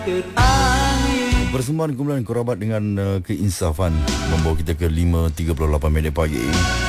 Persembahan kumpulan kerabat dengan keinsafan membawa kita ke 5.38 pagi.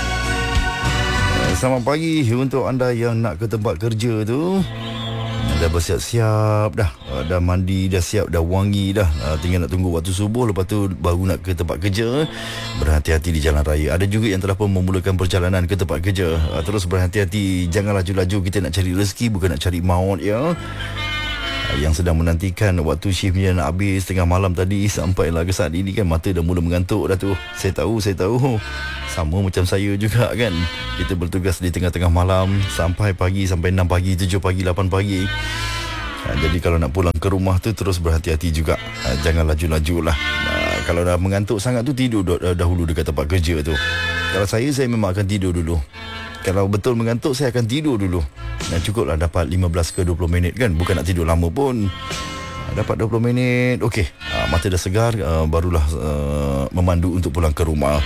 Selamat pagi untuk anda yang nak ke tempat kerja tu. Dah bersiap-siap dah. Dah mandi, dah siap, dah wangi dah. Tinggal nak tunggu waktu subuh. Lepas tu baru nak ke tempat kerja. Berhati-hati di jalan raya. Ada juga yang telah pun memulakan perjalanan ke tempat kerja. Terus berhati-hati. Jangan laju-laju. Kita nak cari rezeki, bukan nak cari maut ya. Yang sedang menantikan waktu shiftnya nak habis tengah malam tadi, sampailah ke saat ini kan mata dah mula mengantuk dah tu. Saya tahu. Sama macam saya juga kan. Kita bertugas di tengah-tengah malam sampai pagi, sampai 6 pagi, 7 pagi, 8 pagi. Jadi kalau nak pulang ke rumah tu terus berhati-hati juga. Jangan laju-laju lah. Kalau dah mengantuk sangat tu tidur dahulu dekat tempat kerja tu. Kalau saya memang akan tidur dulu. Kalau betul mengantuk, saya akan tidur dulu. Dan cukuplah dapat 15 ke 20 minit kan. Bukan nak tidur lama pun. Dapat 20 minit, okey. Mata dah segar, barulah memandu untuk pulang ke rumah.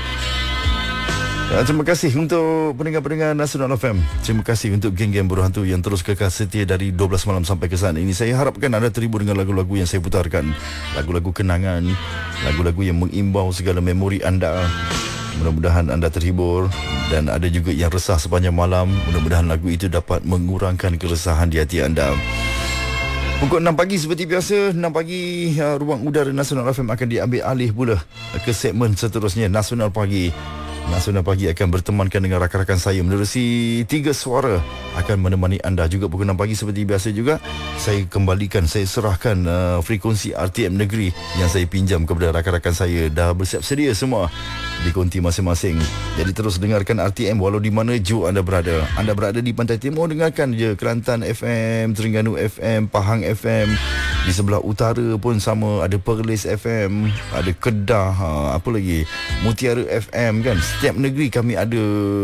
Terima kasih untuk pendengar-pendengar Nasional FM. Terima kasih untuk geng-geng buruh hantu yang terus kekal setia dari 12 malam sampai ke saat ini. Saya harapkan anda terhibur dengan lagu-lagu yang saya putarkan. Lagu-lagu kenangan, lagu-lagu yang mengimbau segala memori anda. Mudah-mudahan anda terhibur. Dan ada juga yang resah sepanjang malam. Mudah-mudahan lagu itu dapat mengurangkan keresahan di hati anda. Pukul 6 pagi seperti biasa, 6 pagi ruang udara Nasional FM akan diambil alih pula ke segmen seterusnya, Nasional Pagi. Nasional Pagi akan bertemankan dengan rakan-rakan saya menerusi 3 suara akan menemani anda juga pukul 6 pagi seperti biasa juga. Saya kembalikan, saya serahkan frekuensi RTM Negeri yang saya pinjam kepada rakan-rakan saya. Dah bersiap sedia semua di konti masing-masing. Jadi terus dengarkan RTM walau di mana jua anda berada. Anda berada di Pantai Timur, dengarkan je Kelantan FM, Terengganu FM, Pahang FM. Di sebelah utara pun sama, ada Perlis FM, ada Kedah, apa lagi, Mutiara FM kan. Setiap negeri kami ada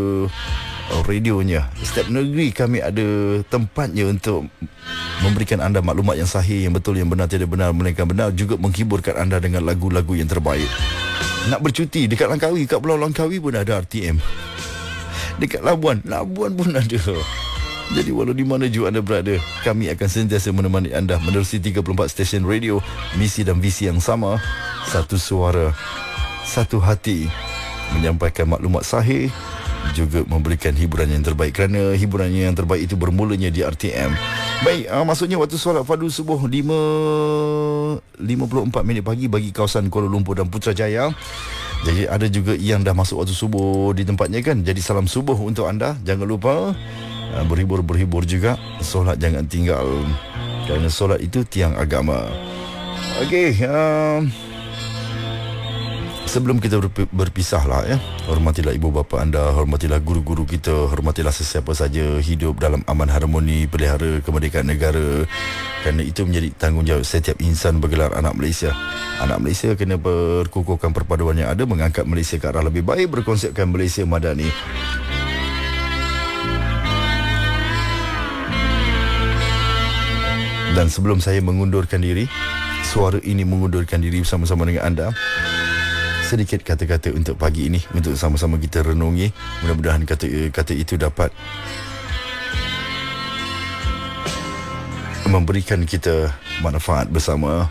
radionya. Setiap negeri kami ada tempatnya untuk memberikan anda maklumat yang sahih, yang betul, yang benar, tidak benar, melainkan benar, juga menghiburkan anda dengan lagu-lagu yang terbaik. Nak bercuti dekat Langkawi, kat Pulau Langkawi pun ada RTM. Dekat Labuan pun ada. Jadi walau di mana juga anda berada, kami akan sentiasa menemani anda menerusi 34 stesen radio, misi dan visi yang sama, satu suara, satu hati, menyampaikan maklumat sahih, juga memberikan hiburan yang terbaik. Kerana hiburan yang terbaik itu bermulanya di RTM. Baik, maksudnya waktu solat fardu subuh 5.54 minit pagi bagi kawasan Kuala Lumpur dan Putrajaya. Jadi ada juga yang dah masuk waktu subuh di tempatnya kan. Jadi salam subuh untuk anda. Jangan lupa berhibur juga. Solat jangan tinggal, kerana solat itu tiang agama. Okey, sebelum kita berpisah lah ya, hormatilah ibu bapa anda, hormatilah guru-guru kita, hormatilah sesiapa saja, hidup dalam aman harmoni, pelihara kemerdekaan negara. Kerana itu menjadi tanggungjawab setiap insan bergelar anak Malaysia. Anak Malaysia kena berkukuhkan perpaduan yang ada, mengangkat Malaysia ke arah lebih baik, berkonsepkan Malaysia Madani. Dan sebelum saya mengundurkan diri, suara ini mengundurkan diri bersama-sama dengan anda, sedikit kata-kata untuk pagi ini, untuk sama-sama kita renungi. Mudah-mudahan kata itu dapat memberikan kita manfaat bersama.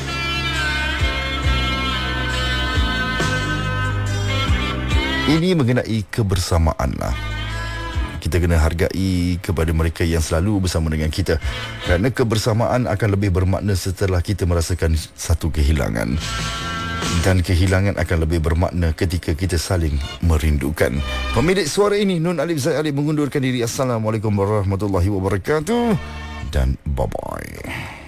Ini mengenai kebersamaan lah. Kita kena hargai kepada mereka yang selalu bersama dengan kita, kerana kebersamaan akan lebih bermakna setelah kita merasakan satu kehilangan. Dan kehilangan akan lebih bermakna ketika kita saling merindukan. Pemilik suara ini, Nun Alif Zaid Alif, mengundurkan diri. Assalamualaikum warahmatullahi wabarakatuh. Dan bye-bye.